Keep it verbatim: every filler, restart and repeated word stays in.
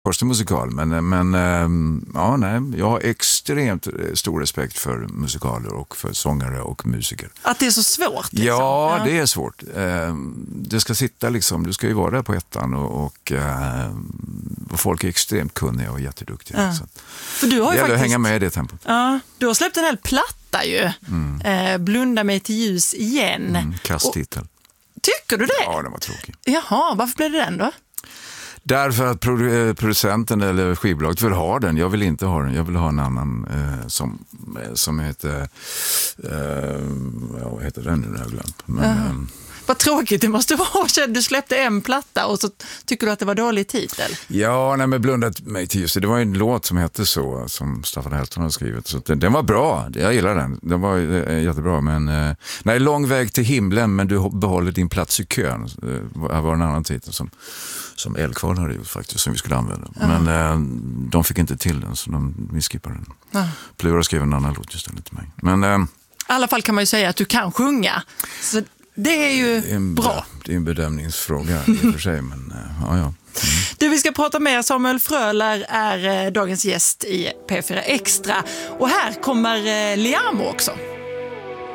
första musikal, men, men ja, nej, jag har extremt stor respekt för musikaler och för sångare och musiker. Att det är så svårt? Liksom. Ja, ja, det är svårt. Det ska sitta liksom, du ska ju vara där på ettan och, och, och folk är extremt kunniga och jätteduktiga. Ja. Så för du har ju faktiskt hänga med i det tempot. Ja, du har släppt en hel platta ju. Mm. Eh, Blunda mig till ljus igen. Mm, kasttitel. Tycker du det? Ja, den var tråkig. Jaha, varför blev det den då? Därför att producenten eller skivbolaget vill ha den. Jag vill inte ha den. Jag vill ha en annan eh, som, som heter... Eh, ja, vad heter den nu? Jag har glömt. Men, uh-huh. eh, Vad tråkigt det måste vara. Du släppte en platta och så tycker du att det var dålig titel. Ja, nej, men Blundat mig till just det. Det var en låt som hette så, som Staffan Helton har skrivit. Så den, den var bra. Jag gillar den. Den var eh, jättebra. Men, eh, nej, lång väg till himlen, men du behåller din plats i kön. Det var en annan titel som, som Eldkvarn hade gjort faktiskt, som vi skulle använda. Uh-huh. Men eh, de fick inte till den, så de, vi skippade den. Uh-huh. Plura skrev en annan låt istället till mig. Men, eh, i alla fall kan man ju säga att du kan sjunga. Så det är ju det är en, bra. Det är en bedömningsfråga i och för sig, men ja, ja. Mm. Du, vi ska prata med Samuel Fröler, är dagens gäst i P fyra Extra. Och här kommer Liamo också.